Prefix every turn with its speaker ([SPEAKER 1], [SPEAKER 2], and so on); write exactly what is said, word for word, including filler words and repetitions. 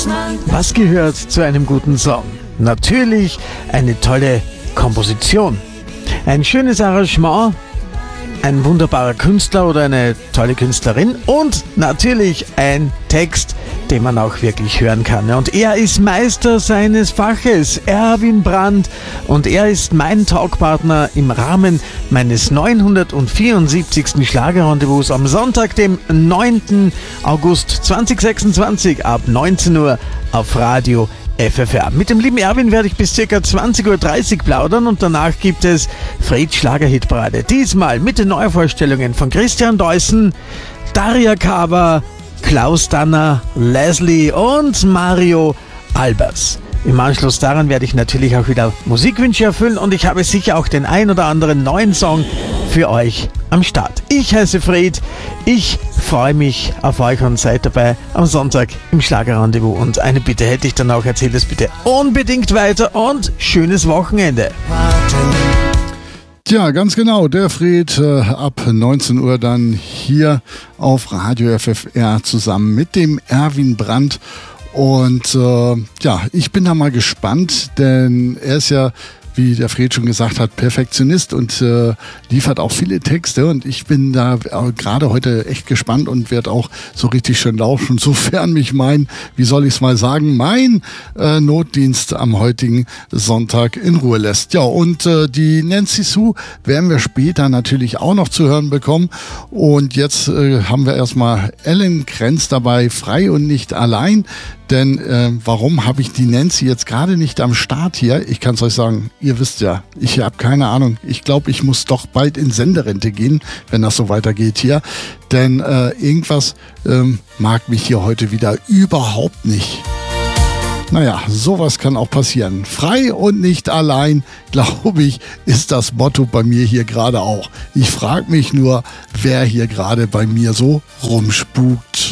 [SPEAKER 1] Was gehört zu einem guten Song? Natürlich eine tolle Komposition, ein schönes Arrangement, ein wunderbarer Künstler oder eine tolle Künstlerin und natürlich ein Text, den man auch wirklich hören kann. Und er ist Meister seines Faches, Erwin Brandt, und er ist mein Talkpartner im Rahmen meines neunhundertvierundsiebzigsten Schlagerrendezvous am Sonntag, dem neunten August zweitausendsechsundzwanzig ab neunzehn Uhr auf Radio F F R. Mit dem lieben Erwin werde ich bis ca. zwanzig Uhr dreißig plaudern und danach gibt es Freds Schlagerhitparade. Diesmal mit den Neuvorstellungen von Christian Deussen, Daria Kaba, Klaus Danner, Leslie und Mario Albers. Im Anschluss daran werde ich natürlich auch wieder Musikwünsche erfüllen und ich habe sicher auch den ein oder anderen neuen Song für euch am Start. Ich heiße Fred, ich freue mich auf euch und seid dabei am Sonntag im Schlagerrendezvous. Und eine Bitte hätte ich dann auch, erzählt es bitte unbedingt weiter und schönes Wochenende.
[SPEAKER 2] Tja, ganz genau, der Fred äh, ab neunzehn Uhr dann hier auf Radio F F R zusammen mit dem Erwin Brandt. Und äh, ja, ich bin da mal gespannt, denn er ist ja, wie der Fred schon gesagt hat, Perfektionist und äh, liefert auch viele Texte. Und ich bin da äh, gerade heute echt gespannt und werde auch so richtig schön lauschen, sofern mich mein, wie soll ich es mal sagen, mein äh, Notdienst am heutigen Sonntag in Ruhe lässt. Ja, und äh, die Nancy Sue werden wir später natürlich auch noch zu hören bekommen. Und jetzt äh, haben wir erstmal Ellen Krenz dabei, Frei und nicht allein. Denn äh, warum habe ich die Nancy jetzt gerade nicht am Start hier? Ich kann es euch sagen, ihr wisst ja, ich habe keine Ahnung. Ich glaube, ich muss doch bald in Senderente gehen, wenn das so weitergeht hier. Denn äh, irgendwas ähm, mag mich hier heute wieder überhaupt nicht. Naja, sowas kann auch passieren. Frei und nicht allein, glaube ich, ist das Motto bei mir hier gerade auch. Ich frage mich nur, wer hier gerade bei mir so rumspukt.